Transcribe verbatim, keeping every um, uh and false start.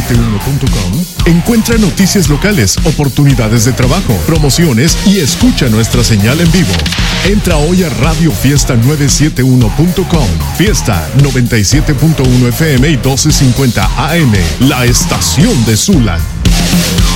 setenta y uno punto com, encuentra noticias locales, oportunidades de trabajo, promociones y escucha nuestra señal en vivo. Entra hoy a Radio Fiesta novecientos setenta y uno punto com. Fiesta noventa y siete punto uno F M y doce cincuenta A M, la estación de Sula.